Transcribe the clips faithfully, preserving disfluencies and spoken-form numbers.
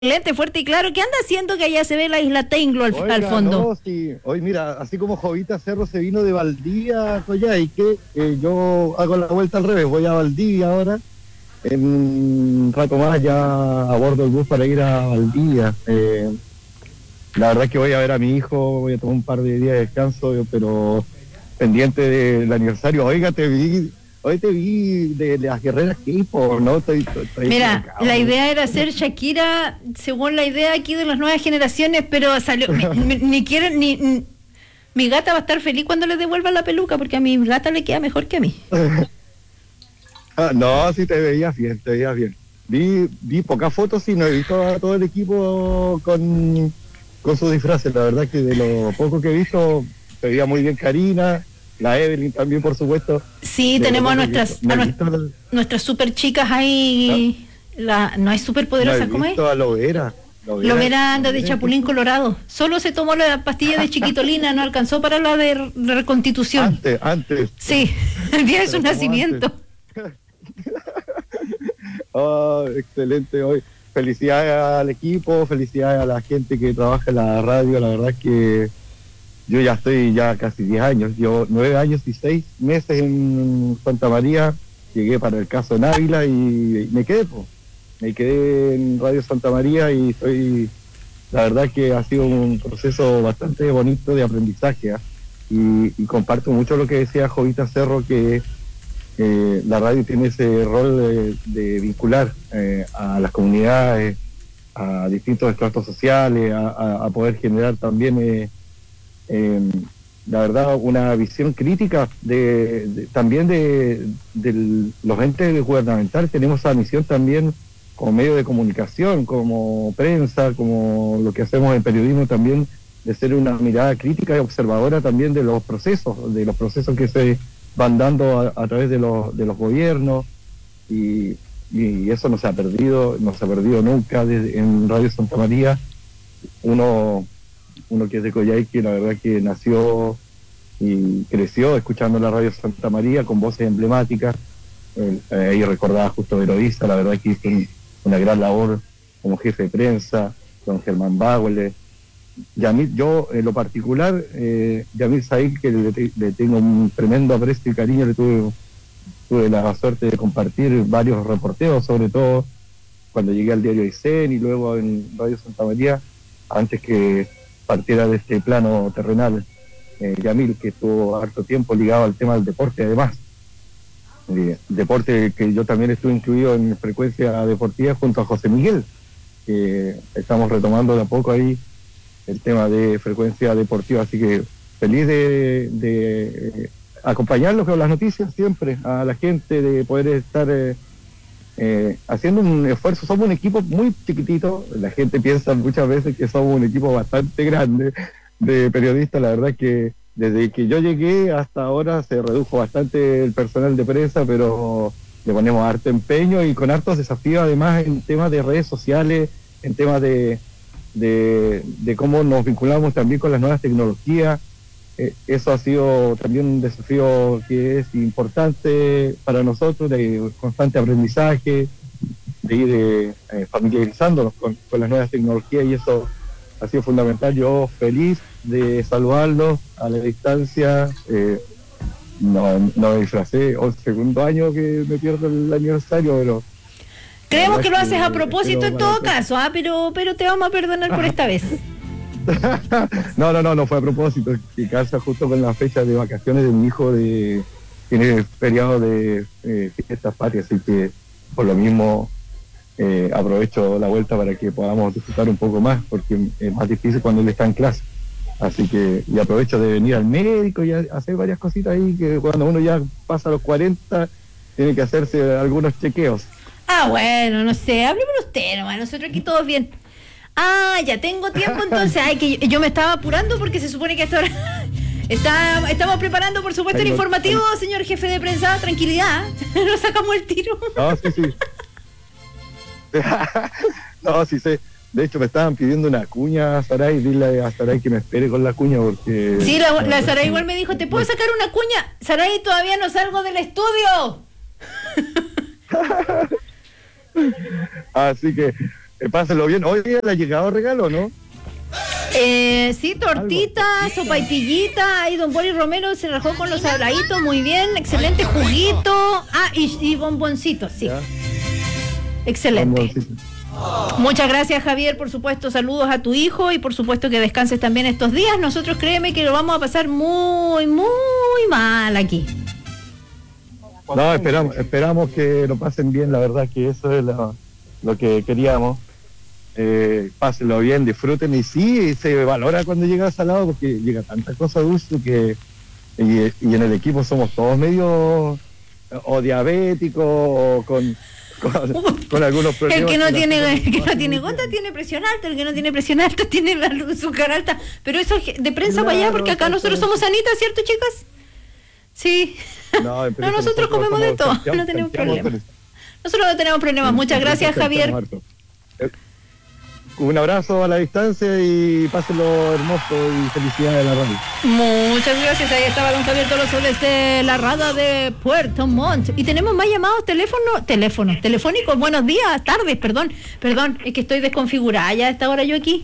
Lente fuerte y claro. ¿Qué anda haciendo que allá se ve la isla Tenglo al, Oiga, al fondo? No, sí. Hoy mira, así como Jovita Cerro se vino de Valdivia, Coyhaique, eh, yo hago la vuelta al revés, voy a Valdivia ahora, en un rato más ya abordo el bus para ir a Valdivia. Eh, la verdad es que voy a ver a mi hijo, voy a tomar un par de días de descanso, pero pendiente del aniversario. Oiga, te vi, hoy te vi de, de las guerreras K-pop, ¿no? Estoy, estoy, estoy Mira, equivocado. la idea era ser Shakira según la idea aquí de las nuevas generaciones, pero salió, ni, ni, ni quieren, ni, ni, mi gata va a estar feliz cuando le devuelvan la peluca, porque a mi gata le queda mejor que a mí. Ah, no, sí te veías bien, te veías bien. Vi, vi pocas fotos y no he visto a todo el equipo con, con sus disfraces. La verdad que de lo poco que he visto, se veía muy bien Karina, la Evelyn también, por supuesto. Sí, De tenemos a lo poco que he nuestras, visto. No a he nues- visto la- nuestras super chicas ahí. La, no es super no he poderosa, ¿cómo es? visto a Lovera. Lo verá anda de Lovera, Chapulín Colorado. Solo se tomó la pastilla de chiquitolina, no alcanzó para la de, de reconstitución. Antes, antes. Sí, el día de su Pero ¿cómo nacimiento. Oh, excelente hoy. Felicidades al equipo, felicidades a la gente que trabaja en la radio. La verdad es que yo ya estoy ya casi diez años, llevo nueve años y seis meses en Santa María. Llegué para el caso en Ávila y me quedé, po. me quedé en Radio Santa María y estoy, la verdad que ha sido un proceso bastante bonito de aprendizaje, ¿eh? y, y comparto mucho lo que decía Jovita Cerro, que eh, la radio tiene ese rol de, de vincular eh, a las comunidades, a distintos estratos sociales, a, a, a poder generar también, eh, eh, la verdad, una visión crítica de, de también de, de los entes gubernamentales. Tenemos esa misión también como medio de comunicación, como prensa, como lo que hacemos en periodismo también, de ser una mirada crítica y observadora también de los procesos, de los procesos que se van dando a, a través de los, de los gobiernos, y, y eso no se ha perdido, no se ha perdido nunca desde, en Radio Santa María. Uno, uno que es de Coyhaique, la verdad que nació y creció escuchando la Radio Santa María con voces emblemáticas. Eh, ahí recordaba justo a Veroisa, la verdad que hizo un, una gran labor como jefe de prensa, con Germán Bauer. Yamil, yo en lo particular, eh, Yamil Said, que le, le tengo un tremendo aprecio y cariño, le tuve, tuve la suerte de compartir varios reporteos, sobre todo cuando llegué al diario Aysén y luego en Radio Santa María, antes que partiera de este plano terrenal. eh, Yamil, que estuvo harto tiempo ligado al tema del deporte, además. Eh, deporte que yo también estuve incluido en Frecuencia Deportiva junto a José Miguel, que estamos retomando de a poco ahí el tema de Frecuencia Deportiva, así que feliz de, de eh, acompañarlos con las noticias siempre, a la gente, de poder estar eh, eh, haciendo un esfuerzo. Somos un equipo muy chiquitito, la gente piensa muchas veces que somos un equipo bastante grande de periodistas. La verdad que desde que yo llegué hasta ahora se redujo bastante el personal de prensa, pero le ponemos harto empeño y con hartos desafíos, además en temas de redes sociales, en temas de De, de cómo nos vinculamos también con las nuevas tecnologías. Eh, eso ha sido también un desafío que es importante para nosotros, de constante aprendizaje, de ir eh, eh, familiarizándonos con, con las nuevas tecnologías, y eso ha sido fundamental. Yo feliz de saludarlos a la distancia. eh, no, no me disfracé, o segundo año que me pierdo el aniversario, pero Creemos que lo haces a que propósito en todo caso, ¿ah? pero, pero te vamos a perdonar por esta vez. no, no, no, no fue a propósito, que casa justo con la fecha de vacaciones de mi hijo, de tiene feriado de eh, fiestas patrias, así que por lo mismo eh, aprovecho la vuelta para que podamos disfrutar un poco más, porque es más difícil cuando él está en clase. Así que, y aprovecho de venir al médico y a, hacer varias cositas ahí, que cuando uno ya pasa los cuarenta, tiene que hacerse algunos chequeos. Ah, bueno, no sé, hable por usted nomás, nosotros aquí todos bien. Ah, ya tengo tiempo entonces. Ay, que yo, yo me estaba apurando porque se supone que hasta ahora está, estamos preparando, por supuesto, el Ay, no, informativo, ay. señor jefe de prensa. Tranquilidad, nos sacamos el tiro. No, sí, sí. No, sí sé. De hecho, me estaban pidiendo una cuña a Saray, dile a Saray que me espere con la cuña porque... Sí, la, la Saray igual me dijo, ¿te puedo sacar una cuña? Saray, todavía no salgo del estudio. Así que Eh, pásenlo bien. Oye, ¿le ha llegado regalo, no? Eh, sí, tortita, sopaipillita, ahí don Boris Romero se rajó con los habladitos, muy bien, excelente juguito, ah, y, y bomboncitos, sí, Ya. excelente. Bomboncito. Muchas gracias, Javier, por supuesto, saludos a tu hijo y por supuesto que descanses también estos días. Nosotros créeme que lo vamos a pasar muy, muy mal aquí. No, esperamos, esperamos que lo pasen bien, la verdad que eso es lo, lo que queríamos. Eh, pásenlo bien, disfruten y sí, se valora cuando llega a Salado porque llega tanta cosa dulce que y, y en el equipo somos todos medio o diabéticos o con, con, con algunos El problemas. que no con tiene, la- el que no tiene gota tiene presión alta, el que no tiene presión alta tiene la azúcar alta. Pero eso es de prensa para allá, Claro, porque acá nosotros somos sanitas, ¿cierto, chicas? Sí. No, pero No, eso nosotros comemos de somos- todo, tanteamos- no tenemos tanteamos problema. harto. Nosotros no tenemos problemas. Muchas gracias, Javier. Tanteamos harto. Eh, Un abrazo a la distancia y pásenlo hermoso y felicidades a la radio. Muchas gracias. Ahí estaba don Javier Toloso desde la rada de Puerto Montt. Y tenemos más llamados, teléfono, teléfono, telefónicos. Buenos días, tardes, perdón, perdón, es que estoy desconfigurada ya a esta hora yo aquí.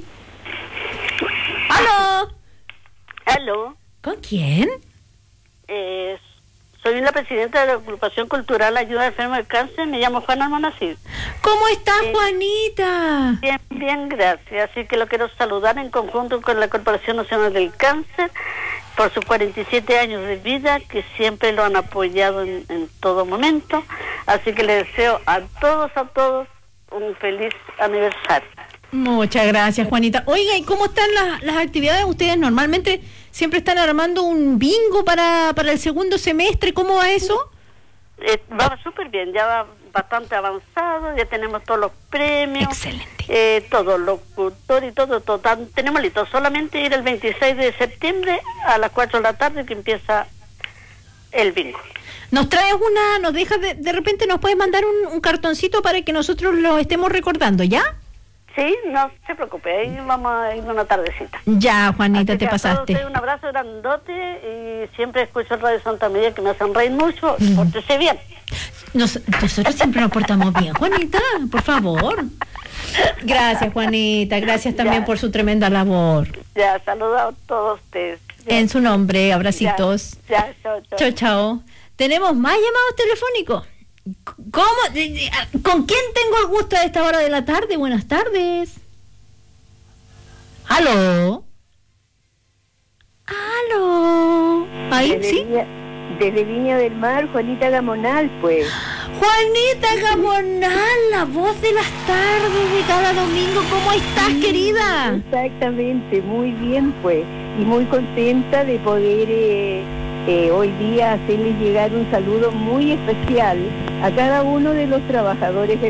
¿Aló? Aló, ¿Con quién? eh, soy la presidenta de la Agrupación Cultural Ayuda a Enfermos de Cáncer, me llamo Juana Almonacid. ¿Cómo estás, Eh, Juanita? Bien, bien, gracias. Así que lo quiero saludar en conjunto con la Corporación Nacional del Cáncer por sus cuarenta y siete años de vida, que siempre lo han apoyado en, en todo momento. Así que le deseo a todos, a todos, un feliz aniversario. Muchas gracias, Juanita. Oiga, ¿y cómo están las, las actividades? Ustedes normalmente siempre están armando un bingo para, para el segundo semestre. ¿Cómo va eso? Eh, va súper bien, ya va bastante avanzado, ya tenemos todos los premios. Excelente. Eh, todo, locutor y todo, todo tan- tenemos listo. Solamente ir el veintiséis de septiembre a las cuatro de la tarde que empieza el bingo. Nos traes una, nos dejas de, de repente nos puedes mandar un, un cartoncito para que nosotros lo estemos recordando, ¿ya? Sí, no se preocupe, ahí vamos a ir una tardecita. Ya, Juanita, Así te que a todos pasaste. ustedes un abrazo grandote y siempre escucho el Radio Santa María que me hacen reír mucho. Pórtese bien. Nos- nosotros siempre nos portamos bien, Juanita, por favor. Gracias, Juanita, gracias también Ya. por su tremenda labor. Ya, saludos a todos ustedes. Ya, En su nombre, abracitos. Ya, ya, chao, chao. Chao, chao. Tenemos más llamados telefónicos. ¿Cómo? De- de- ¿Con quién tengo el gusto a esta hora de la tarde? Buenas tardes. ¿Aló? ¿Aló? ¿Ahí? Desde ¿Sí? Viña, desde Viña del Mar, Juanita Gamonal, pues. Juanita Gamonal, la voz de las tardes de cada domingo. ¿Cómo estás, querida? Exactamente, muy bien, pues. Y muy contenta de poder eh, eh, hoy día hacerles llegar un saludo muy especial a cada uno de los trabajadores de